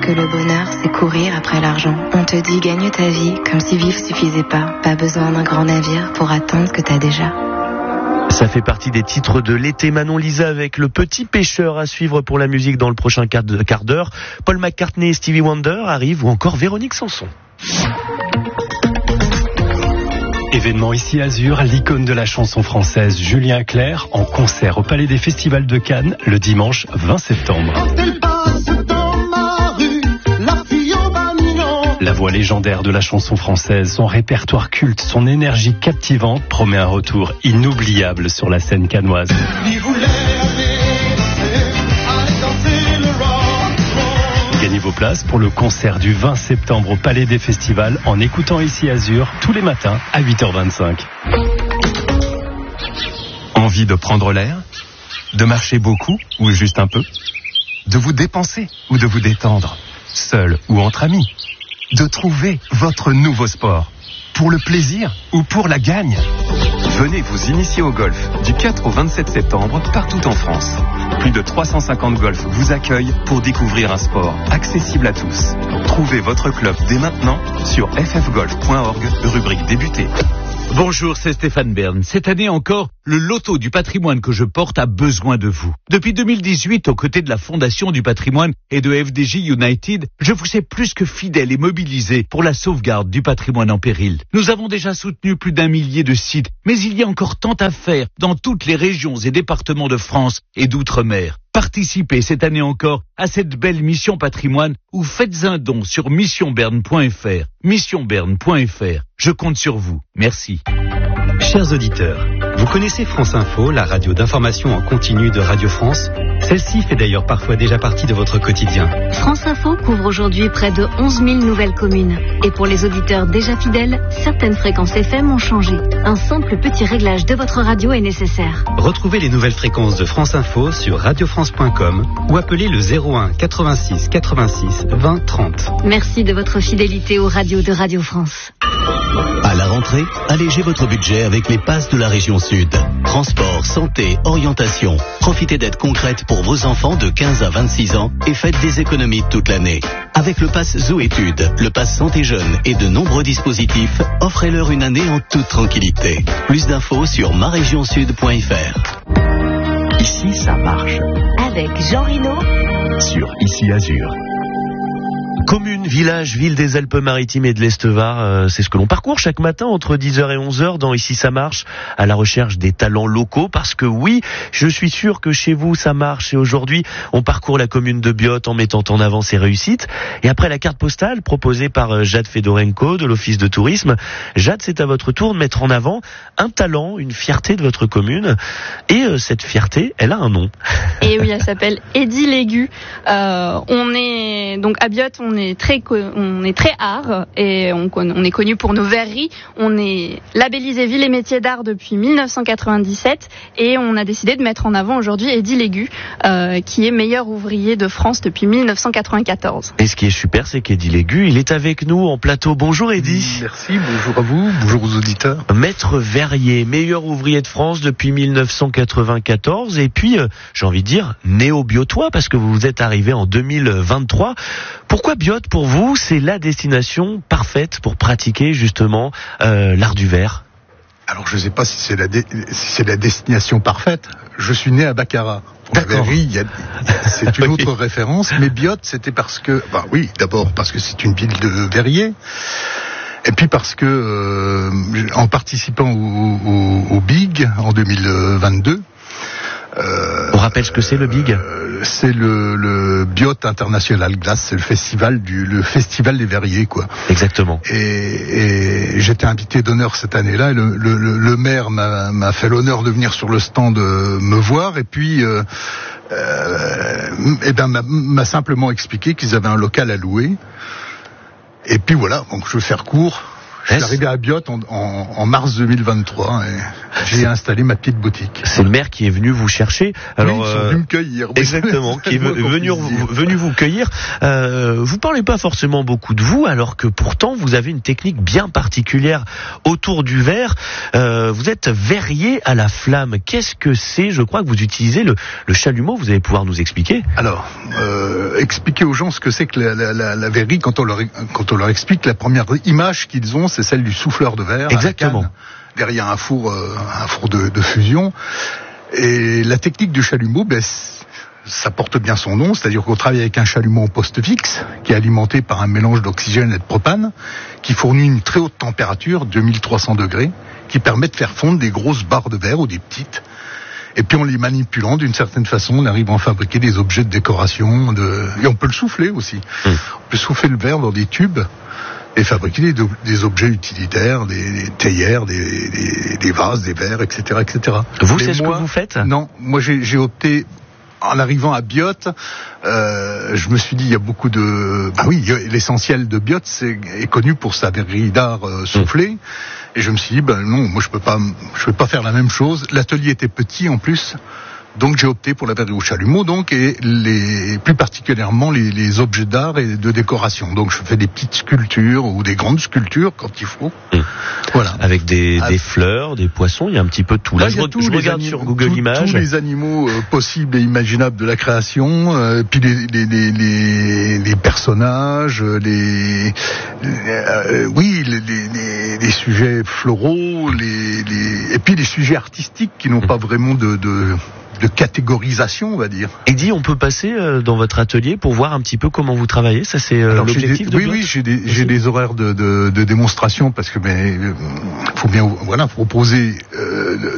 que le bonheur, c'est courir après l'argent. On te dit gagne ta vie comme si vivre suffisait pas. Pas besoin d'un grand navire pour atteindre ce que t'as déjà. Ça fait partie des titres de l'été. Manon Lisa avec Le Petit Pêcheur à suivre pour la musique dans le prochain quart d'heure. Paul McCartney et Stevie Wonder arrivent ou encore Véronique Sanson. Événement ici Azur, l'icône de la chanson française Julien Clerc en concert au Palais des Festivals de Cannes le dimanche 20 septembre. La voix légendaire de la chanson française, son répertoire culte, son énergie captivante promet un retour inoubliable sur la scène cannoise. Gagnez vos places pour le concert du 20 septembre au Palais des Festivals en écoutant ici Azur tous les matins à 8h25. Envie de prendre l'air? De marcher beaucoup ou juste un peu? De vous dépenser ou de vous détendre? Seul ou entre amis? De trouver votre nouveau sport? Pour le plaisir ou pour la gagne? Venez vous initier au golf du 4 au 27 septembre partout en France. Plus de 350 golfs vous accueillent pour découvrir un sport accessible à tous. Trouvez votre club dès maintenant sur ffgolf.org, rubrique débuter. Bonjour, c'est Stéphane Bern. Cette année encore, le loto du patrimoine que je porte a besoin de vous. Depuis 2018, aux côtés de la Fondation du patrimoine et de FDJ United, je vous sais plus que fidèle et mobilisé pour la sauvegarde du patrimoine en péril. Nous avons déjà soutenu plus d'1 millier de sites, mais il y a encore tant à faire dans toutes les régions et départements de France et d'outre-mer. Participez cette année encore à cette belle mission patrimoine ou faites un don sur missionberne.fr. Missionberne.fr. Je compte sur vous. Merci. Chers auditeurs, vous connaissez France Info, la radio d'information en continu de Radio France? Celle-ci fait d'ailleurs parfois déjà partie de votre quotidien. France Info couvre aujourd'hui près de 11 000 nouvelles communes. Et pour les auditeurs déjà fidèles, certaines fréquences FM ont changé. Un simple petit réglage de votre radio est nécessaire. Retrouvez les nouvelles fréquences de France Info sur radiofrance.com ou appelez le 01 86 86 20 30. Merci de votre fidélité aux radios de Radio France. À la rentrée, allégez votre budget avec les passes de la région Sud. Transport, santé, orientation. Profitez d'aides concrètes pour vos enfants de 15 à 26 ans et faites des économies toute l'année. Avec le pass Zoétudes, le pass Santé Jeune et de nombreux dispositifs, offrez-leur une année en toute tranquillité. Plus d'infos sur marégionsud.fr. Ici, ça marche. Avec Jean Rinaud sur Ici Azur. Commune, village, ville des Alpes-Maritimes et de l'Est-Var, c'est ce que l'on parcourt chaque matin entre 10h et 11h dans Ici ça marche, à la recherche des talents locaux, parce que oui, je suis sûr que chez vous ça marche, et aujourd'hui on parcourt la commune de Biot en mettant en avant ses réussites. Et après la carte postale proposée par Jade Fedorenko de l'Office de tourisme, Jade, c'est à votre tour de mettre en avant un talent, une fierté de votre commune, et cette fierté, elle a un nom. Et oui, elle s'appelle Eddie Légu. On est donc à Biot, on est très art et on est connu pour nos verreries. On est labellisé Ville et Métiers d'Art depuis 1997 et on a décidé de mettre en avant aujourd'hui Eddie Légu, qui est meilleur ouvrier de France depuis 1994. Et ce qui est super, c'est qu'Eddie Légu, il est avec nous en plateau. Bonjour Eddie. Merci, bonjour à vous, bonjour aux auditeurs. Maître verrier, meilleur ouvrier de France depuis 1994 et puis, j'ai envie de dire, néo-biotois parce que vous êtes arrivé en 2023. Pourquoi Biot, pour vous, c'est la destination parfaite pour pratiquer justement l'art du verre? Alors je ne sais pas si c'est la destination parfaite. Je suis né à Baccarat. La verrerie, c'est une autre référence, mais Biot, c'était parce que, oui, d'abord parce que c'est une ville de verriers, et puis parce que en participant au BIG en 2022. On rappelle ce que c'est le BIG? C'est le Biot International Glass, c'est le festival des verriers, quoi. Exactement. Et j'étais invité d'honneur cette année-là. Et le maire m'a fait l'honneur de venir sur le stand me voir, et puis m'a simplement expliqué qu'ils avaient un local à louer. Et puis voilà, donc je vais faire court. Je suis arrivé à Biot en mars 2023 et j'ai installé ma petite boutique. C'est le maire qui est venu vous chercher. Alors, oui, ils sont venus me cueillir. Exactement, qui est venu vous cueillir. Vous parlez pas forcément beaucoup de vous, alors que pourtant vous avez une technique bien particulière autour du verre. Vous êtes verrier à la flamme. Qu'est-ce que c'est? Je crois que vous utilisez le chalumeau. Vous allez pouvoir nous expliquer. Alors, expliquer aux gens ce que c'est que la verrerie. Quand on leur explique, la première image qu'ils ont, c'est celle du souffleur de verre. Exactement. Derrière un four de fusion. Et la technique du chalumeau, ça porte bien son nom, c'est-à-dire qu'on travaille avec un chalumeau en poste fixe, qui est alimenté par un mélange d'oxygène et de propane, qui fournit une très haute température, 2300 degrés, qui permet de faire fondre des grosses barres de verre ou des petites. Et puis en les manipulant d'une certaine façon, on arrive à en fabriquer des objets de décoration, et on peut le souffler aussi. On peut souffler le verre dans des tubes, et fabriquer des objets utilitaires, des théières, des vases, des verres, etc., etc. Vous, c'est ce que vous faites? Non, moi j'ai opté, en arrivant à Biot, je me suis dit, il y a beaucoup de... l'essentiel de Biot est connu pour sa verrerie d'art soufflée. Et je me suis dit, non, moi je peux pas faire la même chose. L'atelier était petit en plus. Donc j'ai opté pour la verrerie au chalumeau, et plus particulièrement les objets d'art et de décoration. Donc je fais des petites sculptures ou des grandes sculptures quand il faut. Voilà. Avec des fleurs, des poissons, il y a un petit peu de tout. Là, je regarde sur Google Images. Tous les animaux possibles et imaginables de la création, puis les personnages, les sujets floraux, et puis les sujets artistiques qui n'ont pas vraiment de catégorisation, on va dire. Eddy, on peut passer dans votre atelier pour voir un petit peu comment vous travaillez. Ça, c'est l'objectif de Biot. Oui, j'ai des horaires de démonstration parce que faut bien proposer